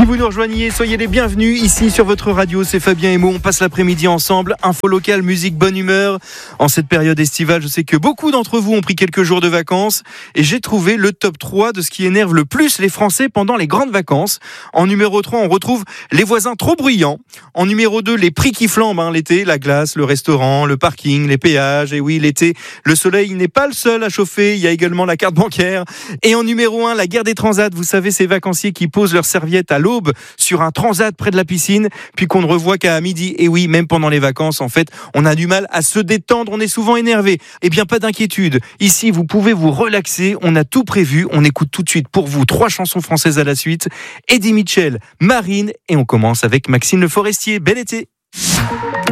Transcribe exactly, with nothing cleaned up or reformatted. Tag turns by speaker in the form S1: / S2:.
S1: vous nous rejoignez, soyez les bienvenus ici sur votre radio, c'est Fabien et Mo, on passe l'après-midi ensemble, info locale, musique, bonne humeur. En cette période estivale, je sais que beaucoup d'entre vous ont pris quelques jours de vacances et j'ai trouvé le top trois de ce qui énerve le plus les Français pendant les grandes vacances. En numéro trois, on retrouve les voisins trop bruyants. En numéro deux, les prix qui flambent hein, l'été, la glace, le restaurant, le parking, les péages. Et oui, l'été, le soleil n'est pas le seul à chauffer, il y a également la carte bancaire. Et en numéro un, la guerre des transats, vous savez, ces vacanciers qui posent leurs serviettes à l'aube sur un transat près de la piscine, puis qu'on ne revoit qu'à midi. Et oui, même pendant les vacances, en fait, on a du mal à se détendre, on est souvent énervé. Eh bien, pas d'inquiétude. Ici, vous pouvez vous relaxer, on a tout prévu. On écoute tout de suite pour vous trois chansons françaises à la suite. Eddie Mitchell, Marine, et on commence avec Maxime Le Forestier. Bel été!